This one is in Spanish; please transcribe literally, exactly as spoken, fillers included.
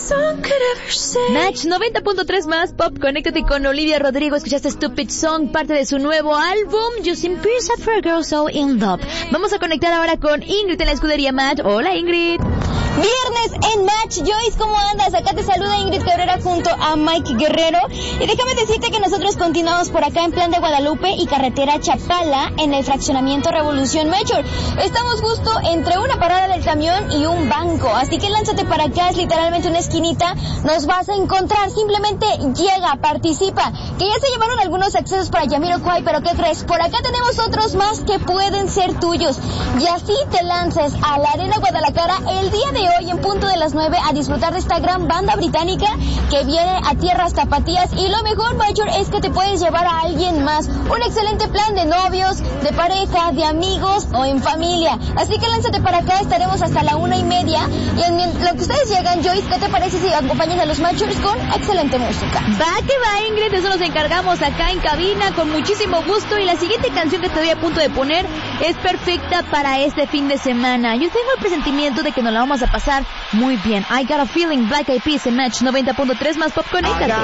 Match noventa punto tres más Pop. Conéctate con Olivia Rodrigo. Escuchaste Stupid Song, parte de su nuevo álbum Using Pierce for a Girl So In Love. Vamos a conectar ahora con Ingrid en la escudería Match. Hola, Ingrid. Viernes en Match. Joyce, ¿cómo andas? Acá te saluda Ingrid Cabrera junto a Mike Guerrero. Y déjame decirte que nosotros continuamos por acá en Plan de Guadalupe y carretera Chapala en el fraccionamiento Revolución Major. Estamos justo entre una parada del camión y un banco. Así que lánzate para acá, es literalmente una esquinita. Nos vas a encontrar. Simplemente llega, participa. Que ya se llevaron algunos accesos para Jamiroquai, pero ¿qué crees? Por acá tenemos otros más que pueden ser tuyos. Y así te lances a la Arena Guadalajara el día de hoy en punto de las nueve a disfrutar de esta gran banda británica que viene a tierras tapatías. Y lo mejor, Major, es que te puedes llevar a alguien más. Un excelente plan de novios, de pareja, de amigos o en familia. Así que lánzate para acá, estaremos hasta la una y media. Y en lo que ustedes llegan, Joyce, ¿qué te parece si acompañas a los Majors con excelente música? Va que va, Ingrid, eso nos encargamos acá en cabina con muchísimo gusto. Y la siguiente canción que te doy a punto de poner es perfecta para este fin de semana. Yo tengo el presentimiento de que nos la vamos a pasar muy bien. I Got a Feeling, Black Eyed Peas en Match noventa punto tres más Pop. Conéctate.